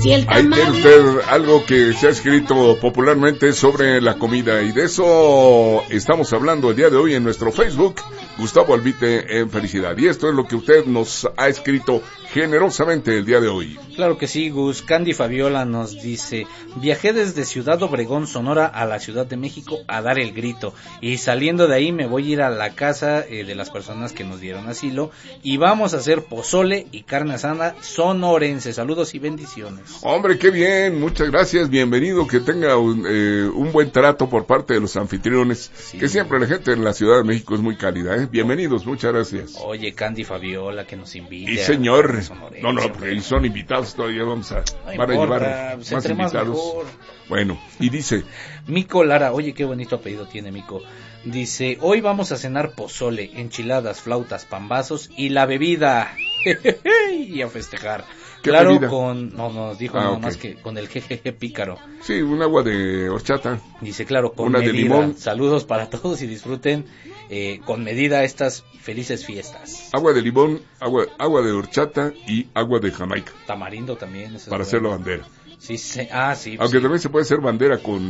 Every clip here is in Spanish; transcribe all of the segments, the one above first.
Y el Ahí tamal. tiene usted algo que se ha escrito popularmente sobre la comida, y de eso estamos hablando el día de hoy en nuestro Facebook, Gustavo Albite en Felicidad. Y esto es lo que usted nos ha escrito generosamente el día de hoy. Claro que sí, Gus. Candy Fabiola nos dice: viajé desde Ciudad Obregón, Sonora, a la Ciudad de México a dar el grito, y saliendo de ahí me voy a ir a la casa de las personas que nos dieron asilo, y vamos a hacer pozole y carne asada sonorense. Saludos y bendiciones. Hombre, qué bien, muchas gracias, bienvenido, que tenga un buen trato por parte de los anfitriones, Sí. que siempre la gente en la Ciudad de México es muy cálida, ¿eh? Bienvenidos, muchas gracias. Oye, Candy Fabiola, que nos invite. Y señor, sonorense, no, hombre. porque son invitados todavía, van a importa, llevar pues, más entre más invitados. mejor. Bueno, y dice, Mico Lara, oye, qué bonito apellido tiene Mico. Dice: hoy vamos a cenar pozole, enchiladas, flautas, pambazos y la bebida. Y a festejar. ¿Qué Claro, bebida? nos dijo nada ok. más que con el jejeje pícaro. sí, un agua de horchata, Dice, claro, con Una de medida. limón. Saludos para todos y disfruten con medida estas felices fiestas. agua de limón, agua de horchata y agua de Jamaica, Tamarindo también. Eso es para bueno. hacerlo bandera. Sí, sí, sí. Aunque sí. también se puede hacer bandera con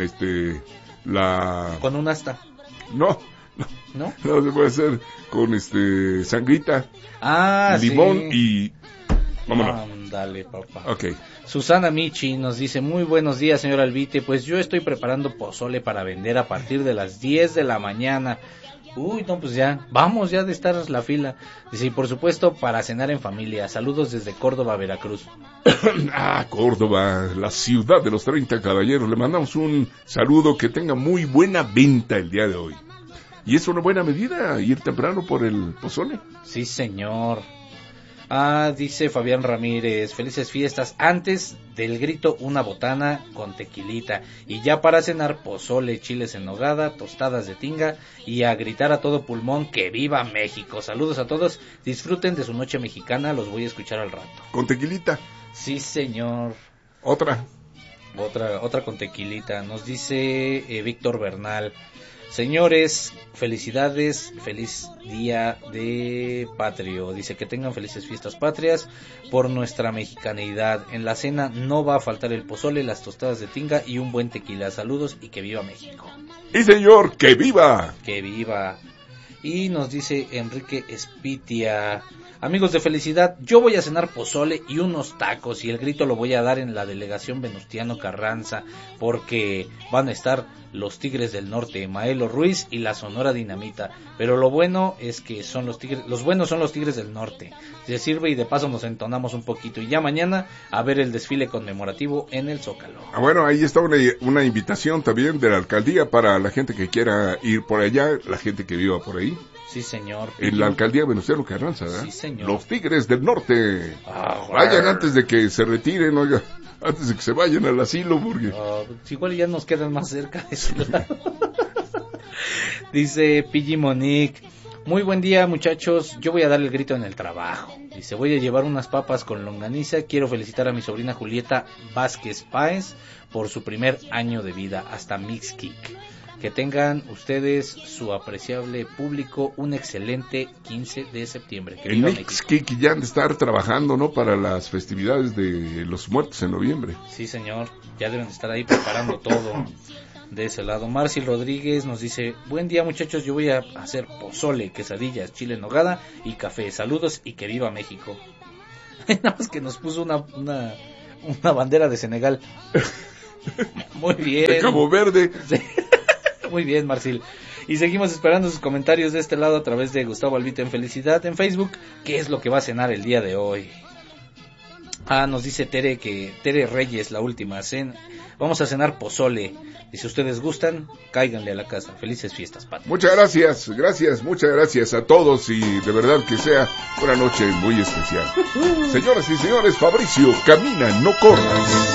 Con un asta, no, ¿no? no se puede hacer con sangrita, limón sí. y vámonos. Ándale, papá. Ok. Susana Michi nos dice: muy buenos días, señor Albite, pues yo estoy preparando pozole para vender a partir de las 10 de la mañana. Uy, no, pues ya, vamos ya de estar la fila. Dice, y por supuesto para cenar en familia. Saludos desde Córdoba, Veracruz. Córdoba, la ciudad de los 30 caballeros. Le mandamos un saludo, que tenga muy buena venta el día de hoy. Y es una buena medida ir temprano por el pozole. Sí, señor. Dice Fabián Ramírez: felices fiestas. Antes del grito, una botana con tequilita. Y ya para cenar, pozole, chiles en nogada, tostadas de tinga. Y a gritar a todo pulmón que viva México. Saludos a todos. Disfruten de su noche mexicana. Los voy a escuchar al rato. Con tequilita. Sí, señor. Otra. Otra con tequilita. Nos dice Víctor Bernal: señores, felicidades, feliz día de patrio. Dice que tengan felices fiestas patrias por nuestra mexicanidad. En la cena no va a faltar el pozole, las tostadas de tinga y un buen tequila. Saludos y que viva México. Y señor, que viva. Que viva. Y nos dice Enrique Espitia: amigos de Felicidad, yo voy a cenar pozole y unos tacos, y el grito lo voy a dar en la delegación Venustiano Carranza, porque van a estar los Tigres del Norte, Maelo Ruiz y la Sonora Dinamita. Pero lo bueno es que son los buenos son los Tigres del Norte. Se sirve y de paso nos entonamos un poquito. Y ya mañana a ver el desfile conmemorativo en el Zócalo. Bueno, ahí está una invitación también de la alcaldía para la gente que quiera ir por allá, la gente que viva por ahí. Sí, señor. En la alcaldía Venustiano Carranza, ¿verdad? Sí, señor. Los Tigres del Norte. Vayan antes de que se retiren, oiga. Antes de que se vayan al asilo, porque... igual ya nos quedan más cerca de su lado. Dice Pigi Monique: muy buen día, muchachos, yo voy a dar el grito en el trabajo. Dice: voy a llevar unas papas con longaniza. Quiero felicitar a mi sobrina Julieta Vázquez Páez por su primer año de vida. Hasta Mixquic. Que tengan ustedes, su apreciable público, un excelente 15 de septiembre. Que En viva Mixquic ya han de estar trabajando, ¿no? Para las festividades de los muertos en noviembre. Sí, señor, ya deben de estar ahí preparando todo de ese lado. Marci Rodríguez nos dice: buen día, muchachos, yo voy a hacer pozole, quesadillas, chile en nogada y café. Saludos y que viva México. Nada más que nos puso una bandera de Senegal. Muy bien. De Cabo Verde. Sí. Muy bien, Marcil. Y seguimos esperando sus comentarios de este lado a través de Gustavo Albite en Felicidad en Facebook. ¿Qué es lo que va a cenar el día de hoy? Nos dice Tere Reyes, la última cena. Vamos a cenar pozole. Y si ustedes gustan, cáiganle a la casa. Felices fiestas, patrias. Muchas gracias, muchas gracias a todos, y de verdad que sea una noche muy especial. Señoras y señores, Fabricio, camina, no corras.